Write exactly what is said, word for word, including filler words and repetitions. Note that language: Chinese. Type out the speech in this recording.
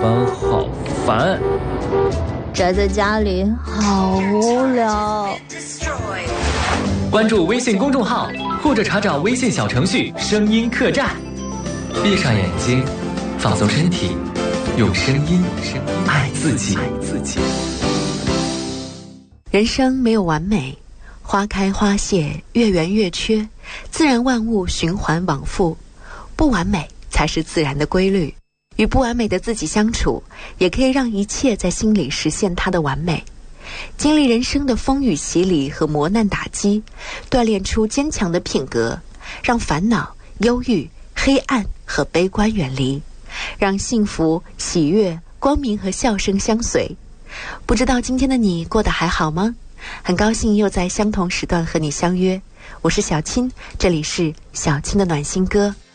烦好烦， 宅在家里好无聊。 关注微信公众号或者查找微信小程序声音客栈，闭上眼睛，放松身体，用声音爱自己。 人生没有完美，花开花谢，月圆月缺，自然万物循环往复，不完美才是自然的规律。与不完美的自己相处，也可以让一切在心里实现它的完美。经历人生的风雨洗礼和磨难打击，锻炼出坚强的品格，让烦恼、忧郁、黑暗和悲观远离，让幸福、喜悦、光明和笑声相随。不知道今天的你过得还好吗？很高兴又在相同时段和你相约，我是小青，这里是小青的暖心歌。